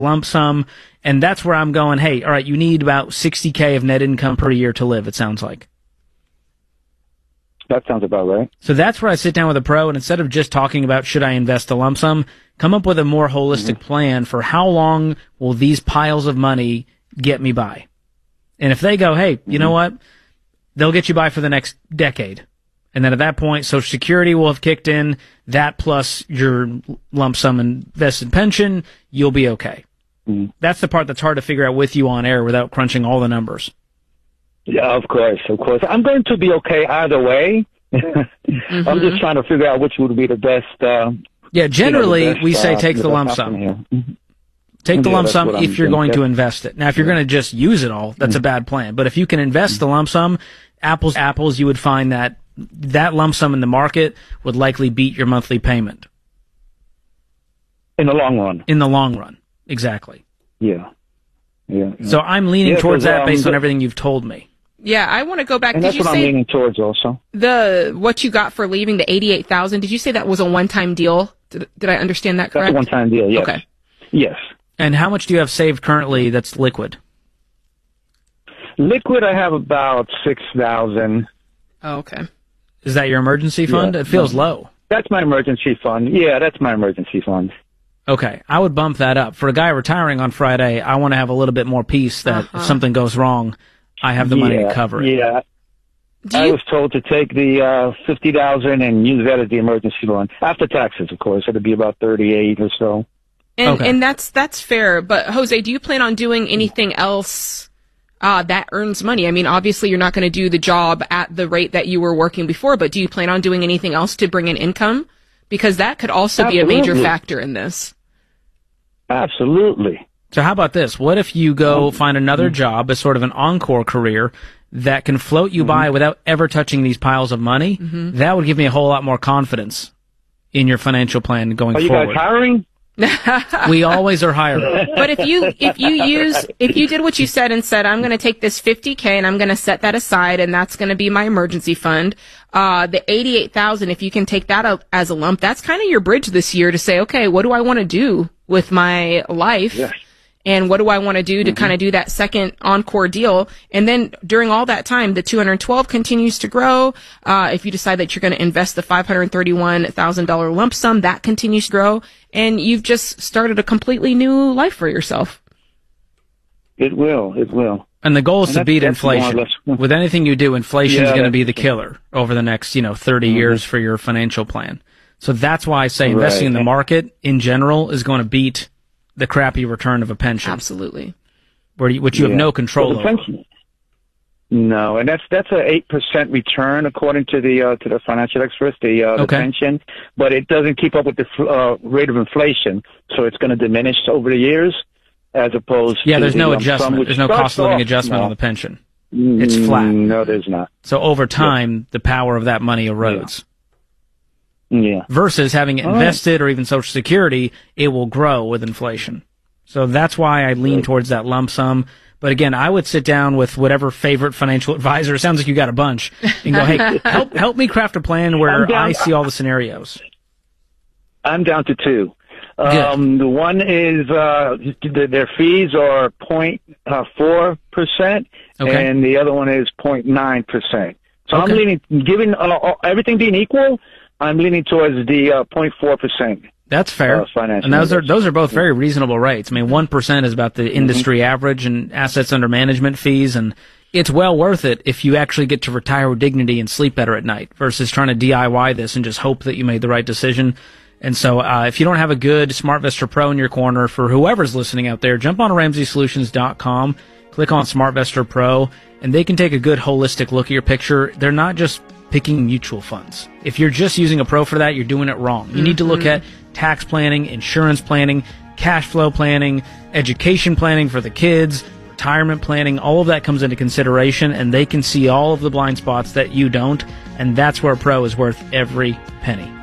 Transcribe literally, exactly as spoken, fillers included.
lump sum, and that's where I'm going, hey, all right, you need about sixty K of net income per year to live, it sounds like. That sounds about right. So that's where I sit down with a pro, and instead of just talking about should I invest a lump sum, come up with a more holistic mm-hmm. plan for how long will these piles of money get me by. And if they go, hey, mm-hmm. you know what, they'll get you by for the next decade. And then at that point, Social Security will have kicked in, that plus your lump sum invested pension, you'll be okay. Mm-hmm. That's the part that's hard to figure out with you on air without crunching all the numbers. Yeah, of course, of course. I'm going to be okay either way. mm-hmm. I'm just trying to figure out which would be the best. Uh, yeah, generally, you know, best, we say uh, take the lump sum. Mm-hmm. Take the yeah, lump sum if I'm you're going get. to invest it. Now, if you're yeah. going to just use it all, that's mm-hmm. a bad plan. But if you can invest mm-hmm. the lump sum, apples to apples, you would find that that lump sum in the market would likely beat your monthly payment. In the long run. In the long run, exactly. Yeah. Yeah. yeah. So I'm leaning yeah, towards that um, based on everything you've told me. Yeah, I want to go back. And did that's you what say I'm leaning towards also. The what you got for leaving, the eighty-eight thousand, did you say that was a one-time deal? Did, did I understand that correct? That's a one-time deal, yes. Okay. Yes. And how much do you have saved currently that's liquid? Liquid, I have about six thousand. Oh, okay. Is that your emergency fund? Yeah. It feels low. That's my emergency fund. Yeah, that's my emergency fund. Okay, I would bump that up. For a guy retiring on Friday, I want to have a little bit more peace that uh-huh. if something goes wrong, I have the money yeah, to cover it. Yeah. Do I you... was told to take the uh, fifty thousand and use that as the emergency fund. After taxes, of course. It'd be about thirty-eight or so. And, okay. and that's that's fair. But, Jose, do you plan on doing anything else uh, that earns money? I mean, obviously, you're not going to do the job at the rate that you were working before, but do you plan on doing anything else to bring in income? Because that could also Absolutely. be a major factor in this. Absolutely. So how about this? What if you go find another mm-hmm. job as sort of an encore career that can float you mm-hmm. by without ever touching these piles of money? Mm-hmm. That would give me a whole lot more confidence in your financial plan going are forward. Are you guys hiring? We always are hiring. But if you if you use if you did what you said and said, I'm going to take this fifty K and I'm going to set that aside and that's going to be my emergency fund, uh, the eighty-eight thousand, if you can take that up as a lump, that's kind of your bridge this year to say, okay, what do I want to do with my life? Yes. And what do I want to do to mm-hmm. kind of do that second encore deal? And then during all that time, the two hundred twelve continues to grow. Uh, if you decide that you're going to invest the five hundred thirty-one thousand dollars lump sum, that continues to grow. And you've just started a completely new life for yourself. It will. It will. And the goal is and to beat inflation. Less... With anything you do, inflation is yeah, going to be the killer over the next, you know, thirty mm-hmm. years for your financial plan. So that's why I say investing right. in the market in general is going to beat the crappy return of a pension. Absolutely. Where you, which you yeah. have no control well, over. Pension, no, and that's that's a eight percent return according to the uh, to the financial experts, the uh, the okay. pension, but it doesn't keep up with the uh, rate of inflation, so it's going to diminish over the years, as opposed yeah, to there's the no lump adjustment. sum, There's no cost of living off, adjustment no. on the pension. It's flat. No, there's not. So over time, yeah. the power of that money erodes. Yeah. yeah. Versus having it invested right. or even Social Security, it will grow with inflation. So that's why I lean right. towards that lump sum. But again, I would sit down with whatever favorite financial advisor. It sounds like you got a bunch. And go, hey, help help me craft a plan where down, I see all the scenarios. I'm down to two. Um, the one is uh, their fees are zero point four percent, okay. and the other one is zero point nine percent. So okay. I'm leaning, given uh, everything being equal, I'm leaning towards the uh, zero point four percent. That's fair. Uh, and those are those are both very reasonable rates. I mean, one percent is about the industry mm-hmm. average in assets under management fees, and it's well worth it if you actually get to retire with dignity and sleep better at night versus trying to D I Y this and just hope that you made the right decision. And so uh, if you don't have a good SmartVestor Pro in your corner, for whoever's listening out there, jump on to Ramsey Solutions dot com, click on SmartVestor Pro, and they can take a good holistic look at your picture. They're not just picking mutual funds. If you're just using a pro for that, you're doing it wrong. You mm-hmm. need to look at tax planning, insurance planning, cash flow planning, education planning for the kids, retirement planning. All of that comes into consideration, and they can see all of the blind spots that you don't, and that's where a pro is worth every penny.